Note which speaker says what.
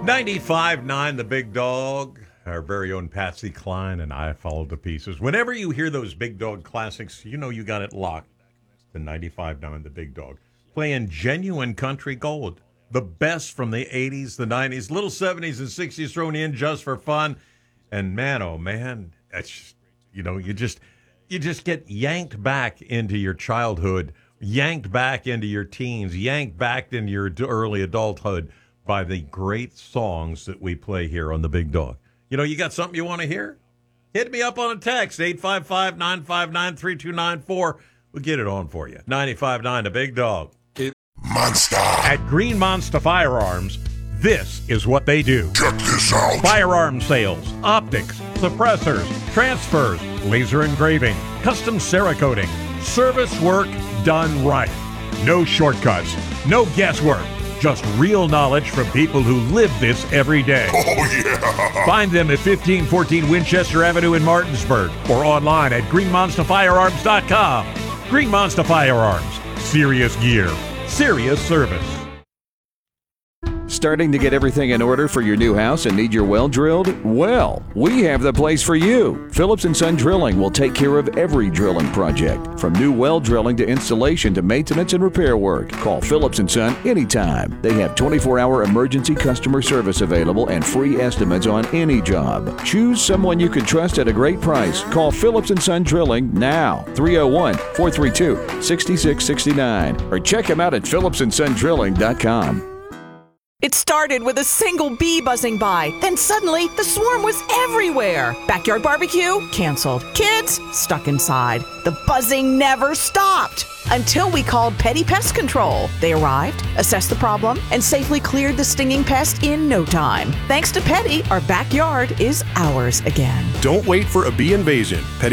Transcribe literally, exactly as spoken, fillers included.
Speaker 1: ninety-five point nine The Big Dog. Our very own Patsy Cline and I Fall to Pieces. Whenever you hear those Big Dog classics, you know you got it locked. The ninety-five point nine The Big Dog. Playing genuine country gold. The best from the eighties, the nineties, little seventies and sixties thrown in just for fun. And man, oh man, that's just, you know, you just you just get yanked back into your childhood, yanked back into your teens, yanked back into your early adulthood by the great songs that we play here on The Big Dog. You know, you got something you want to hear? Hit me up on a text, eight five five, nine five nine, three two nine four. We'll get it on for you. ninety-five point nine The Big Dog.
Speaker 2: Monster.
Speaker 1: At Green Monster Firearms, this is what they do.
Speaker 2: Check this out.
Speaker 1: Firearm sales, optics, suppressors, transfers, laser engraving, custom Cerakoting, service work done right. No shortcuts, no guesswork, just real knowledge from people who live this every day.
Speaker 2: Oh, yeah.
Speaker 1: Find them at fifteen fourteen Winchester Avenue in Martinsburg or online at green monster firearms dot com. Green Monster Firearms. Serious gear. Serious service.
Speaker 3: Starting to get everything in order for your new house and need your well drilled? Well, we have the place for you. Phillips and Son Drilling will take care of every drilling project, from new well drilling to installation to maintenance and repair work. Call Phillips and Son anytime. They have twenty-four hour emergency customer service available and free estimates on any job. Choose someone you can trust at a great price. Call Phillips and Son Drilling now, three oh one, four three two, six six six nine, or check them out at phillips and son drilling dot com.
Speaker 4: It started with a single bee buzzing by. Then suddenly, the swarm was everywhere. Backyard barbecue? Canceled. Kids? Stuck inside. The buzzing never stopped. Until we called Petty Pest Control. They arrived, assessed the problem, and safely cleared the stinging pest in no time. Thanks to Petty, our backyard is ours again.
Speaker 5: Don't wait for a bee invasion. Petty